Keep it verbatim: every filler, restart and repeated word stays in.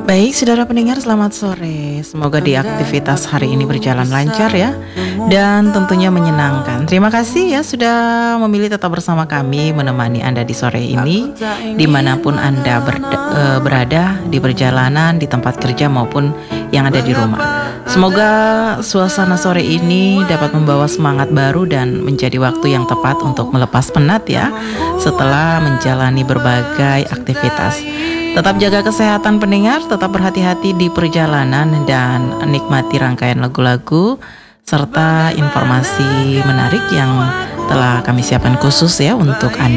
Baik, saudara pendengar, selamat sore. Semoga di aktivitas hari ini berjalan lancar ya, dan tentunya menyenangkan. Terima kasih ya sudah memilih tetap bersama kami, menemani Anda di sore ini, dimanapun Anda berda- eh, berada, di perjalanan, di tempat kerja maupun yang ada di rumah. Semoga suasana sore ini dapat membawa semangat baru dan menjadi waktu yang tepat untuk melepas penat ya, setelah menjalani berbagai aktivitas. Tetap jaga kesehatan pendengar, tetap berhati-hati di perjalanan dan nikmati rangkaian lagu-lagu serta informasi menarik yang telah kami siapkan khusus ya untuk Anda.